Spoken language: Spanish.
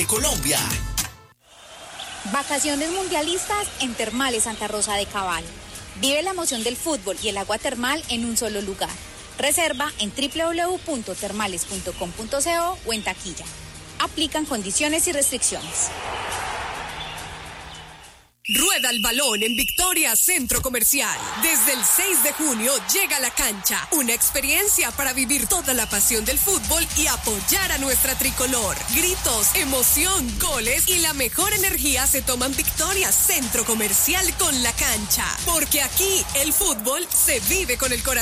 Colombia. Vacaciones mundialistas en Termales Santa Rosa de Cabal. Vive la emoción del fútbol y el agua termal en un solo lugar. Reserva en www.termales.com.co o en taquilla. Aplican condiciones y restricciones. Rueda el balón en Victoria Centro Comercial. Desde el 6 de junio llega La Cancha, una experiencia para vivir toda la pasión del fútbol y apoyar a nuestra tricolor. Gritos, emoción, goles y la mejor energía se toman Victoria Centro Comercial con La Cancha. Porque aquí el fútbol se vive con el corazón.